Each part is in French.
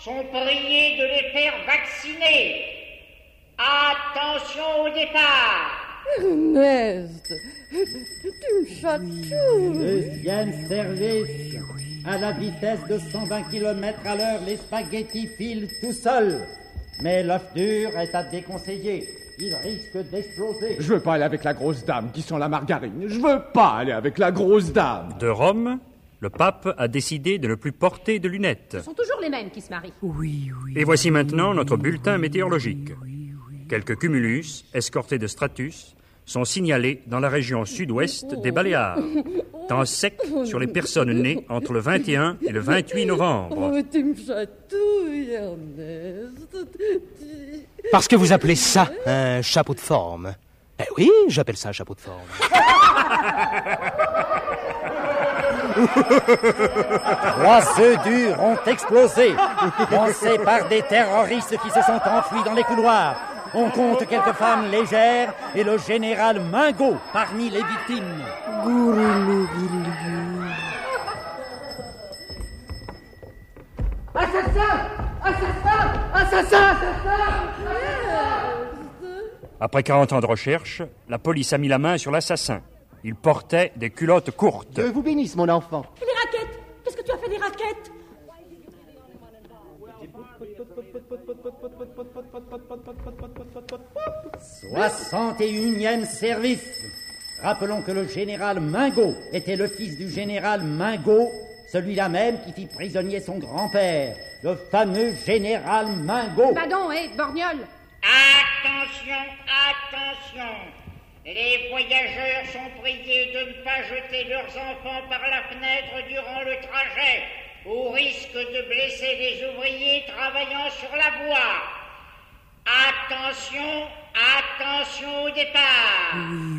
sont priés de les faire vacciner. Attention au départ. Ernest, tu me chatouilles. Deuxième service. À la vitesse de 120 km à l'heure, les spaghettis filent tout seuls. Mais l'œuf dur est à déconseiller. Il risque d'exploser. Je veux pas aller avec la grosse dame qui sent la margarine. Je veux pas aller avec la grosse dame. De Rome, le pape a décidé de ne plus porter de lunettes. Ce sont toujours les mêmes qui se marient. Oui. Et voici maintenant notre bulletin météorologique. Quelques cumulus, escortés de stratus, sont signalés dans la région sud-ouest des Baléares. Temps sec sur les personnes nées entre le 21 et le 28 novembre. Oh, tu me chatouilles, Ernest. Parce que vous appelez ça un chapeau de forme. Eh oui, j'appelle ça un chapeau de forme. 3 œufs durs ont explosé, lancés par des terroristes qui se sont enfuis dans les couloirs. On compte quelques femmes légères et le général Mingot parmi les victimes. Assassin. Après 40 ans de recherche, la police a mis la main sur l'assassin. Il portait des culottes courtes. Dieu vous bénisse, mon enfant. Et les raquettes? Qu'est-ce que tu as fait des raquettes? 61e service. Rappelons que le général Mingot était le fils du général Mingot, celui-là même qui fit prisonnier son grand-père, le fameux général Mingot. Pardon, borgnole. Attention, attention. Les voyageurs sont priés de ne pas jeter leurs enfants par la fenêtre durant le trajet, au risque de blesser les ouvriers travaillant sur la voie. Attention, attention au départ.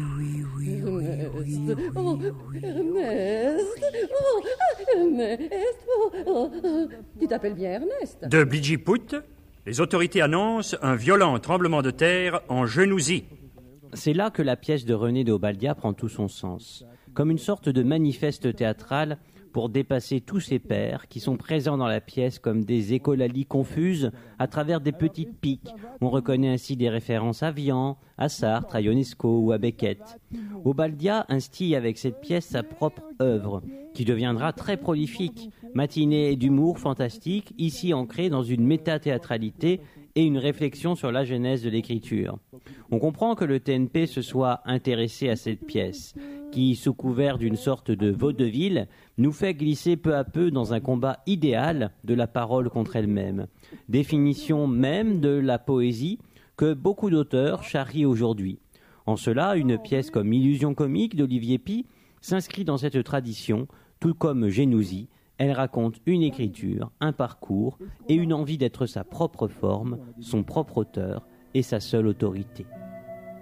Ernest. Tu t'appelles bien Ernest. De Bidjiput, les autorités annoncent un violent tremblement de terre en Genousie. C'est là que la pièce de René de Obadiah prend tout son sens, comme une sorte de manifeste théâtral pour dépasser tous ses pairs qui sont présents dans la pièce comme des écolalies confuses à travers des petites piques. On reconnaît ainsi des références à Vian, à Sartre, à Ionesco ou à Beckett. Obadiah instille avec cette pièce sa propre œuvre, qui deviendra très prolifique, matinée d'humour fantastique, ici ancrée dans une méta-théâtralité et une réflexion sur la genèse de l'écriture. On comprend que le TNP se soit intéressé à cette pièce, qui, sous couvert d'une sorte de vaudeville, nous fait glisser peu à peu dans un combat idéal de la parole contre elle-même, définition même de la poésie que beaucoup d'auteurs charrient aujourd'hui. En cela, une pièce comme Illusion comique d'Olivier Py s'inscrit dans cette tradition, tout comme Genousie. Elle raconte une écriture, un parcours et une envie d'être sa propre forme, son propre auteur et sa seule autorité.